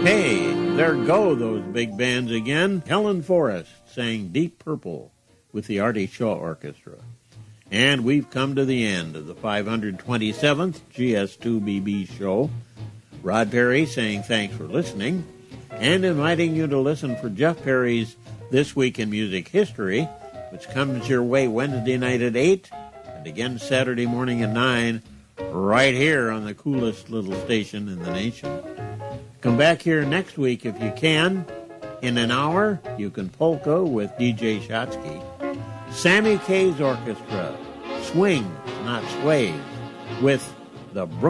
Hey, there go those big bands again. Helen Forrest sang Deep Purple with the Artie Shaw Orchestra. And we've come to the end of the 527th GS2BB show. Rod Perry saying thanks for listening and inviting you to listen for Jeff Perry's This Week in Music History, which comes your way Wednesday night at 8 and again Saturday morning at 9, right here on the coolest little station in the nation. Come back here next week if you can. In an hour, you can polka with DJ Shotsky. Sammy Kaye's Orchestra, swing, not sways, with the